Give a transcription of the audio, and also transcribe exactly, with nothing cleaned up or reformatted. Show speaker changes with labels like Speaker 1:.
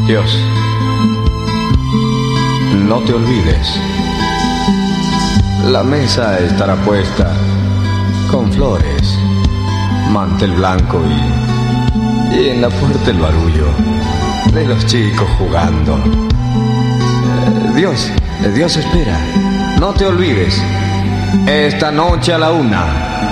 Speaker 1: Dios, no te olvides. La mesa estará puesta con flores, mantel blanco y, y en la puerta el barullo de los chicos jugando. Eh, Dios, eh, Dios espera. No te olvides. Esta noche a la una.